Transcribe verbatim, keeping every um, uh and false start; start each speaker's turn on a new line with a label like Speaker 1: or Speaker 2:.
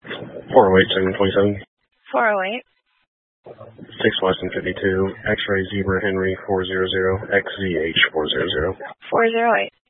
Speaker 1: four oh eight, seven twenty-seven.
Speaker 2: four oh eight.
Speaker 1: six Weston fifty-two, X-ray Zebra Henry four zero zero, X Z H four zero zero.
Speaker 2: four zero eight.